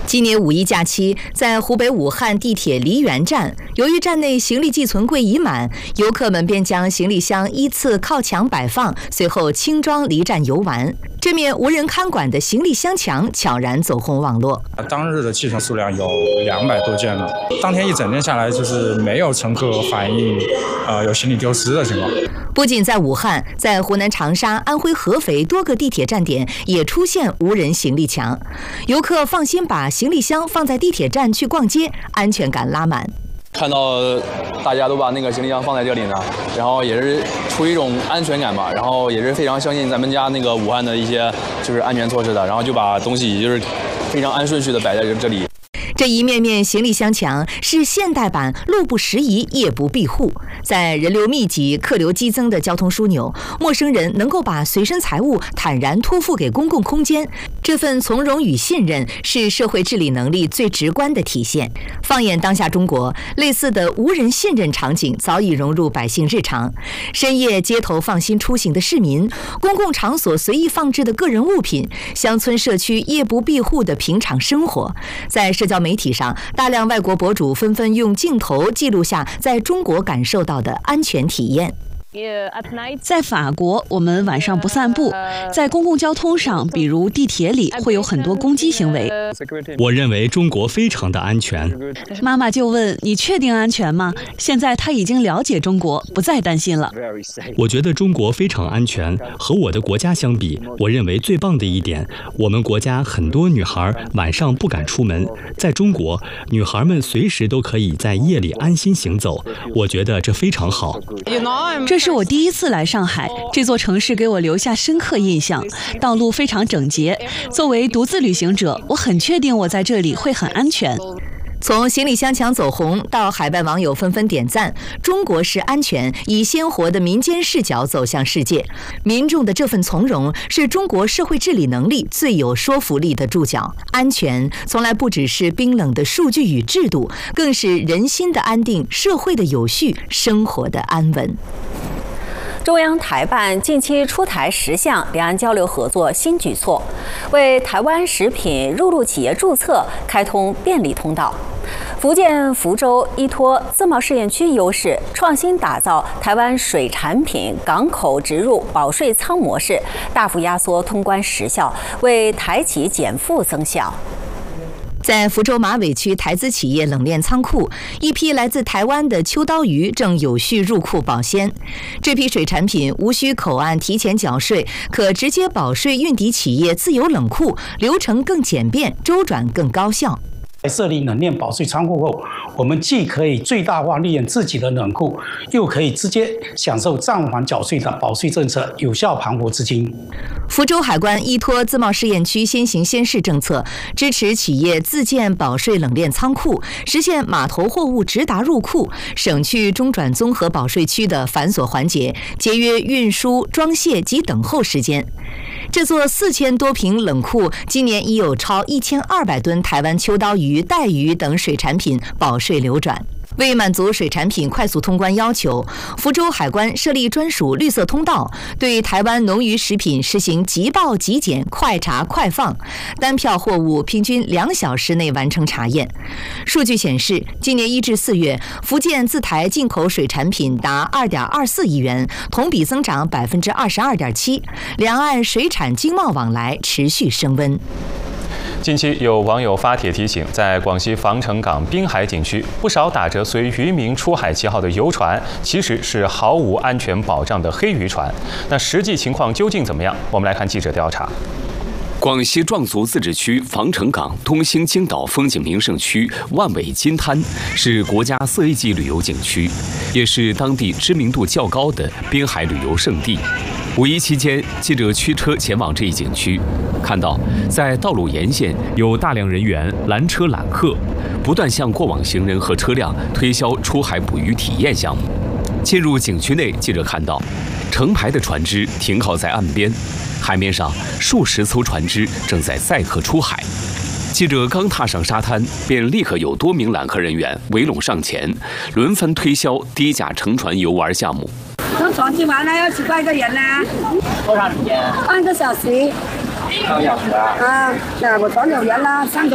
今年5·1假期，在湖北武汉地铁梨园站，由于站内行李寄存柜已满，游客们便将行李箱依次靠墙摆放，随后轻装离站游玩。这面无人看管的行李箱墙悄然走红网络。 当日的寄存数量有200多件了，当天一整天下来，就是没有乘客反映有行李丢失的情况。 不仅在武汉，在湖南长沙、安徽合肥多个地铁站点也出现无人行李墙，游客放心把行李箱放在地铁站去逛街，安全感拉满。 看到大家都把那个行李箱放在这里呢，然后也是出于一种安全感吧，然后也是非常相信咱们家那个武汉的一些就是安全措施的，然后就把东西就是非常按顺序的摆在这里。 这一面面行李箱墙是现代版路不拾遗，夜不闭户。在人流密集、客流激增的交通枢纽，陌生人能够把随身财物坦然托付给公共空间，这份从容与信任是社会治理能力最直观的体现。放眼当下中国，类似的无人信任场景早已融入百姓日常。深夜街头放心出行的市民，公共场所随意放置的个人物品，乡村社区夜不闭户的平常生活，在社交媒体上，大量外国博主纷纷用镜头记录下在中国感受到的安全体验。 在法国，我们晚上不散步，在公共交通上，比如地铁里，会有很多攻击行为。 我认为中国非常的安全。 妈妈就问：“你确定安全吗？”现在她已经了解中国，不再担心了。 我觉得中国非常安全，和我的国家相比，我认为最棒的一点，我们国家很多女孩晚上不敢出门，在中国，女孩们随时都可以在夜里安心行走，我觉得这非常好。 这是我第一次来上海，这座城市给我留下深刻印象，道路非常整洁。作为独自旅行者，我很确定我在这里会很安全。 从行李箱墙走红到海外网友纷纷点赞，中国式安全以鲜活的民间视角走向世界。民众的这份从容是中国社会治理能力最有说服力的注脚。安全从来不只是冰冷的数据与制度，更是人心的安定、社会的有序、生活的安稳。 中央台办近期出台10项两岸交流合作新举措，为台湾食品入陆企业注册开通便利通道。福建福州依托自贸试验区优势，创新打造台湾水产品港口直入保税仓模式，大幅压缩通关时效，为台企减负增效。 在福州马尾区台资企业冷链仓库，一批来自台湾的秋刀鱼正有序入库保鲜。这批水产品无需口岸提前缴税，可直接保税运抵企业自有冷库，流程更简便，周转更高效。 设立冷链保税仓库后，我们既可以最大化利用自己的冷库，又可以直接享受暂缓缴税的保税政策，有效盘活资金。 福州海关依托自贸试验区先行先试政策，支持企业自建保税冷链仓库，实现码头货物直达入库，省去中转综合保税区的繁琐环节，节约运输、装卸及等候时间。这座4000多平冷库今年已有超1200吨台湾秋刀鱼、带鱼等水产品保税流转。为满足水产品快速通关要求，福州海关设立专属绿色通道，对台湾农渔食品实行即报即检、快查快放，单票货物平均2小时内完成查验。数据显示，今年1至4月，福建自台进口水产品达2.24亿元，同比增长22.7%，两岸水产经贸往来持续升温。 近期有网友发帖提醒，在广西防城港滨海景区，不少打着随渔民出海旗号的游船，其实是毫无安全保障的黑渔船。那实际情况究竟怎么样？我们来看记者调查。 广西壮族自治区防城港东兴青岛风景名胜区万尾金滩是国家4A 级旅游景区，也是当地知名度较高的滨海旅游胜地。5·1期间，记者驱车前往这一景区，看到在道路沿线有大量人员拦车揽客，不断向过往行人和车辆推销出海捕鱼体验项目。进入景区内，记者看到成排的船只停靠在岸边，海面上数十艘船只正在载客出海。记者刚踏上沙滩，便立刻有多名揽客人员围拢上前，轮番推销低价乘船游玩项目。 坐船去玩呢，要几块1个人呢？ 多长时间？ 半个小时。 半个小时啊？ 啊，那我船有人啦，3个